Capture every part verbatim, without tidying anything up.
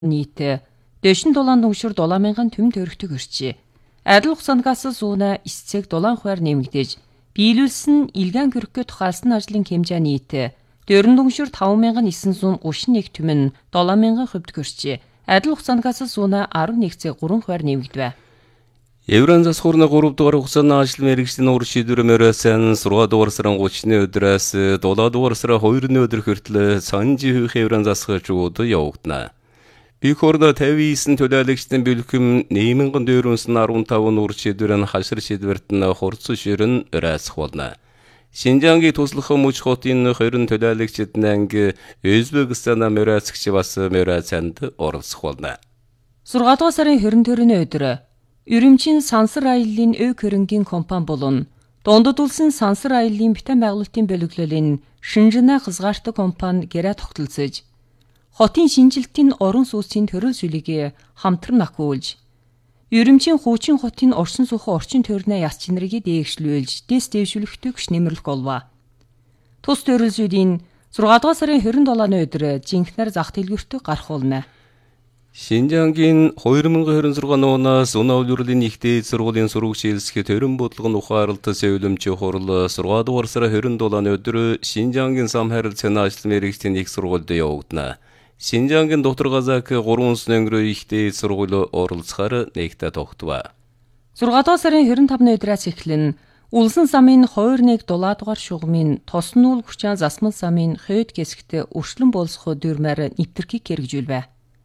нийт дэшин дулаан дүншүр дулаан мянган төм төрөгтөг өрчээ. Адил хугацаанаас зүүнэ эсцэг дулаан хуваар нэмэгдэж, биелүүлсэн илгэн гөрөхгө тухайлсан ажлын хэмжээ нийт дөрвөн дүншүр таван мянган эссэн зуун гучин нэг түмэн дулаан мянган хувьд өрчээ. Адил хугацаанаас зүүнэ арван нэг цэг гурван хуваар нэмэгдэв. Евран засхуурна гурав дугаар хугацааны ажил мэргэжлийн ур шийдвэрмээрсэн сургаа дугаар сарын гучны өдрөөс дулаа дугаар сарын хоёрны өдөр хүртэл санжи хүйх евран засгуурчууд явагдана. Би хорно тавьсан төлөөлөгчдийн бэлхэм нэмэнгэн дөрвөнс арван таван ур шийдвэрэн хашир шийдвэрт нь хурц ширэн өрөөсөх болно. Шинжаангийн туслахын мөч хотын хоёрын төлөөлөгчд нанг Өзбекстан мөрөөсөгч бас мөрөөсөнд оролцох болно. сургаа дугаар сарын хорин төрөний өдөр Үрүмчин Сансар аяллын өв хөрөнгийн компани болон Дундад улсын Сансар аяллын битэн байгуулалтын бөлөглөлийн Шинжина хязгаартаг компани гэрээ тогтолцож, хотын шинжилтийн орон сууцын төрөл сүлийг хамтран нөхөөлж, Үрүмчин хуучин хотын орчин суухан орчин тойрны яс чинрыг дээгшлүүлж, дэс дэвшүүлэхтэй хүч нэмэрлэх болов. Тус төрөл сүлийн сургаа дугаар сарын хорин долооны өдөр жинхнэр зах дэлгүүртээ гарах болно. Шинжаангийн хоёр мянган хорин зургааны оноос унаа үйлрлийн их дээд сургуулийн сураг шийлсэх төрийн бодлого ухаарлт сөйлөмч хурал сургаа дугаар сарын хорин долооны өдөр Шинжаангийн зам харилцааны ажил мэргэжлийн их сургуульд явагдана. Шинжаангийн доктор Газак гурван өнгөрөө их дээд сургууль оролцохоор нэгтээ тогтвоо. сургаа дугаар сарын хорин тавны өдрөөс эхлэн Улсын замын хоёр нэг дулаа дугаар шугамын тоснуул хүчээ засмал замын хойд хэсэгт өршлөн болсох дөрмээр нэвтрхийг хэрэгжүүлвэ.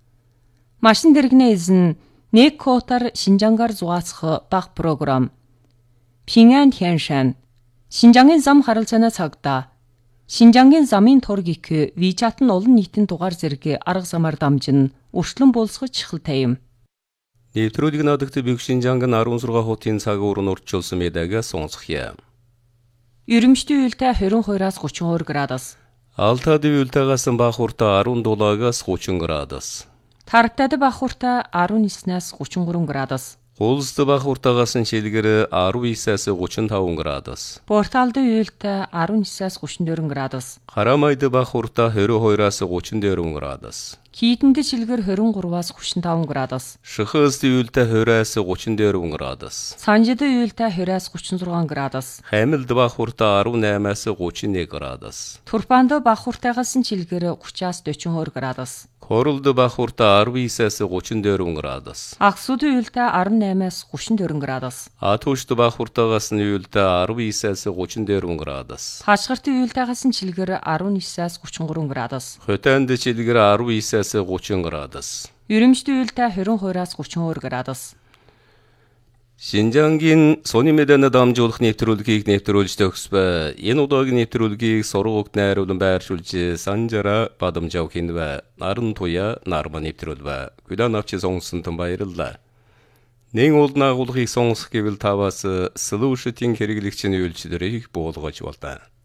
Машин дэрэгнээ эзэн нэг котар Шинжангаар зугаацах баг програм. Пинган Тяншан Шинжангийн зам харилцааны цагдаа. Шинжангийн замын тург их вичат нь олон нийтийн дугаар зэрэг арга замаар дамжин өршлөн болсгож чихэлтэй юм. Нэвтрүүлэг надагт Бэг Шинжангийн арван зургаан хотын цаг уурн урьдчилсан мэдээг сонсгоё. Үрүмчдийн уйлтай хорин хоёроос гучин хоёр градус. Алтад уйлтайгаас бага хуртаа арван дулаагаас гучин градус. Тарагтад бага хуртаа арван ниснээс гучин гурван градус. Гулсд бага хуртаагаас шилгэр арван нисээс гучин таван градус. Порталд уйлтай арван нисээс гучин дөрвөн градус. Харамайд бага хуртаа хорин хоёроос гучин дөрвөн градус. Кийтэнд шилгэр хорин гурваас гучин таван градус. Шихэст уйлтай хоёроос гучин дөрвөн градус. Санжид уйлтай хоёроос гучин зургаан градус. Хамилд бага хуртаа арван наймаас гучин нэг градус. Турпанд бага хуртаагаас шилгэр гучаас дөрвөн хоёр градус. Хоролд бага хуртаа арван нисээс гучин дөрвөн градус. Агсууд уйлтай арван наймаас гучин дөрвөн градус. Атушд бага хуртаагаас нь уйлтай арван нисээс гучин дөрвөн градус. Хашгирт уйлтайгаас шилгэр арван нисээс гучин гурван градус. Хотанд шилгэр арван нисээс гучин градус. Үрүмчд уйлтай хорин хоёроос гучин хоёр градус. Шинжаангийн сони мэдээний дамжуулах нэвтрүүлгийг нэвтрүүлж төгсбө. Энэ удаагийн нэвтрүүлгийг сургуульд найруулан байршуулж санжара бадамжав хинвэ. Наран туя нарма нэвтрүүлвэ. Гүлэн авчи сонсон баярлалаа. Нэг уул нагуулгыг сонсох гэвэл таваас слушатын хэрэглэгчийн үйлчлэрийг буулгаж болдоо.